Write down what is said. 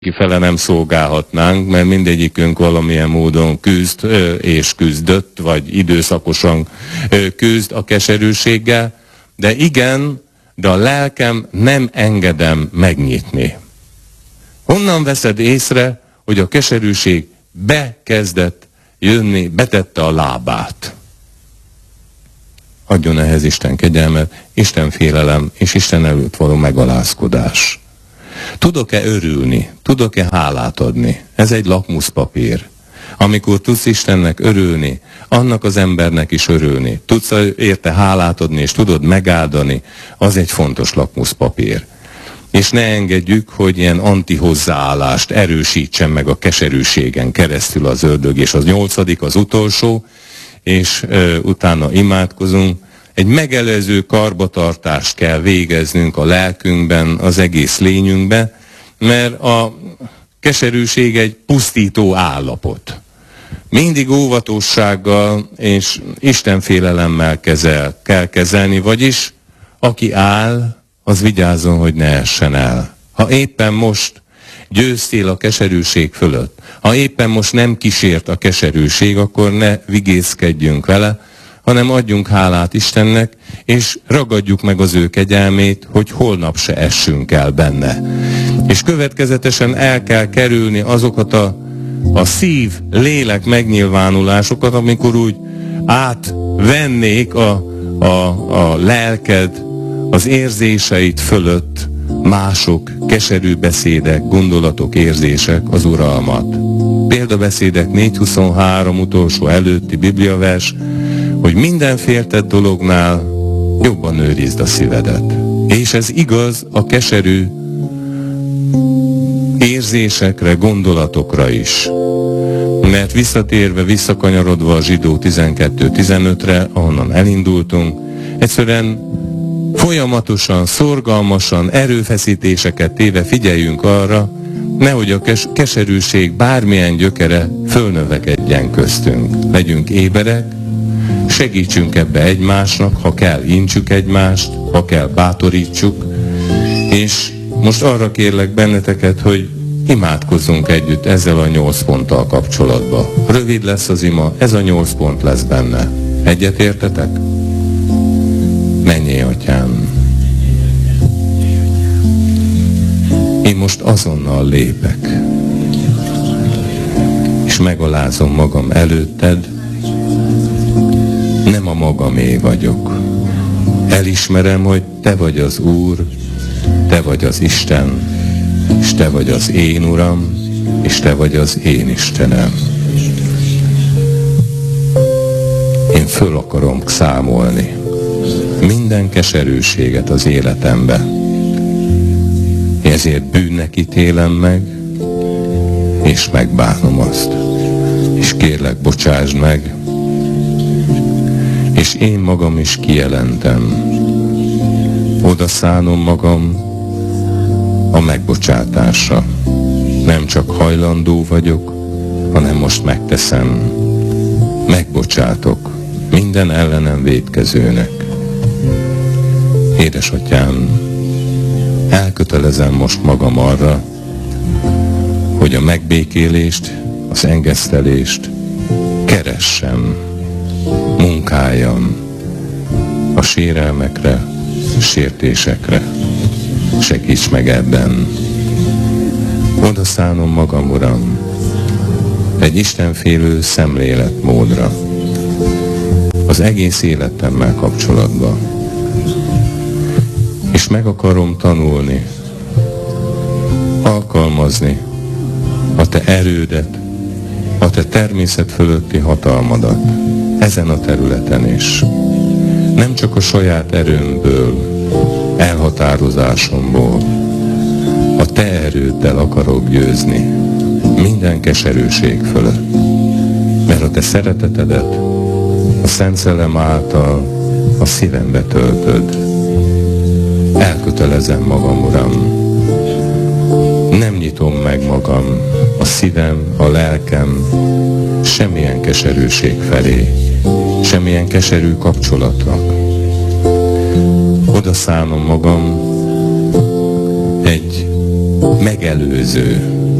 kifele nem szolgálhatnánk, mert mindegyikünk valamilyen módon küzd és küzdött, vagy időszakosan küzd a keserűséggel, de igen, de a lelkem nem engedem megnyitni. Honnan veszed észre, hogy a keserűség bekezdett jönni, betette a lábát? Adjon ehhez Isten kegyelmet, Isten félelem és Isten előtt való megalázkodás. Tudok-e örülni? Tudok-e hálát adni? Ez egy lakmuszpapír. Amikor tudsz Istennek örülni, annak az embernek is örülni. Tudsz érte hálát adni, és tudod megáldani, az egy fontos lakmuszpapír. És ne engedjük, hogy ilyen antihozzáállást erősítsen meg a keserűségen keresztül az ördög. És az 8., az utolsó, és utána imádkozunk. Egy megelőző karbantartást kell végeznünk a lelkünkben, az egész lényünkben, mert a keserűség egy pusztító állapot. Mindig óvatossággal és istenfélelemmel kell kezelni, vagyis aki áll, az vigyázzon, hogy ne essen el. Ha éppen most győztél a keserűség fölött, ha éppen most nem kísért a keserűség, akkor ne vigészkedjünk vele, hanem adjunk hálát Istennek, és ragadjuk meg az ő kegyelmét, hogy holnap se essünk el benne. És következetesen el kell kerülni azokat a szív, lélek megnyilvánulásokat, amikor úgy átvennék a lelked, az érzéseid fölött mások, keserű beszédek, gondolatok, érzések az uralmat. Példabeszédek 4.23 utolsó előtti bibliavers, hogy minden féltett dolognál jobban őrizd a szívedet. És ez igaz a keserű érzésekre, gondolatokra is. Mert visszakanyarodva a Zsidó 12.15-re, ahonnan elindultunk, egyszerűen folyamatosan, szorgalmasan, erőfeszítéseket téve figyeljünk arra, nehogy a keserűség bármilyen gyökere fölnövekedjen köztünk. Legyünk éberek, segítsünk ebbe egymásnak, ha kell, intsük egymást, ha kell, bátorítsuk, és most arra kérlek benneteket, hogy imádkozzunk együtt ezzel a 8 ponttal kapcsolatban. Rövid lesz az ima, ez a 8 pont lesz benne. Egyetértetek? Menjél, Atyám! Én most azonnal lépek, és megalázom magam előtted, nem a magamé vagyok. Elismerem, hogy Te vagy az Úr, Te vagy az Isten, és Te vagy az én Uram, és Te vagy az én Istenem. Én föl akarom számolni minden keserűséget az életembe. Ezért bűnnek ítélem meg, és megbánom azt. És kérlek, bocsásd meg, és én magam is kijelentem. Oda szánom magam a megbocsátásra. Nem csak hajlandó vagyok, hanem most megteszem. Megbocsátok minden ellenem vétkezőnek. Édesatyám, elkötelezem most magam arra, hogy a megbékélést, az engesztelést keressem, munkáljam a sérelmekre, sértésekre. Segíts meg ebben. Oda szánom magam, Uram, egy istenfélő szemléletmódra, az egész életemmel kapcsolatban. És meg akarom tanulni, alkalmazni a Te erődet, a Te természet fölötti hatalmadat ezen a területen is. Nem csak a saját erőmből, elhatározásomból, a Te erőddel akarok győzni minden keserűség fölött. Mert a Te szeretetedet a Szent Szellem által a szívembe töltöd. Elkötelezem magam, Uram. Nem nyitom meg magam, a szívem, a lelkem semmilyen keserűség felé, semmilyen keserű kapcsolatnak. Oda szánom magam egy megelőző,